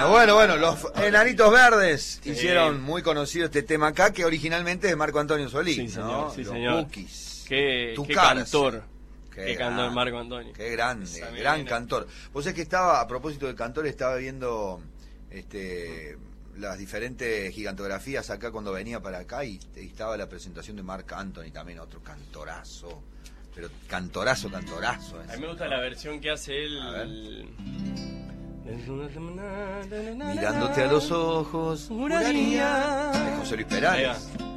Bueno, los Enanitos Verdes hicieron muy conocido este tema acá, que originalmente es de Marco Antonio Solís, sí, señor, ¿no? sí, Los señor. Bukis. Qué cantor. Qué cantor Marco Antonio. Qué grande, gran cantor. Vos sabés que estaba, a propósito del cantor, estaba viendo las diferentes gigantografías acá cuando venía para acá y estaba la presentación de Marc Anthony también, otro cantorazo. Pero cantorazo. A mí me gusta la versión que hace él. Mirándote a los ojos, juraría. De José Luis Perales.